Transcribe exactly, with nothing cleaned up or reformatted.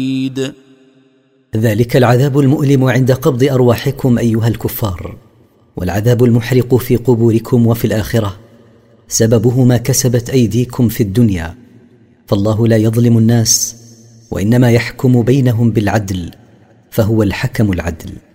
ذلك العذاب المؤلم عند قبض أرواحكم أيها الكفار، والعذاب المحرق في قبوركم وفي الآخرة سببه ما كسبت أيديكم في الدنيا، فالله لا يظلم الناس وإنما يحكم بينهم بالعدل، فهو الحكم العدل.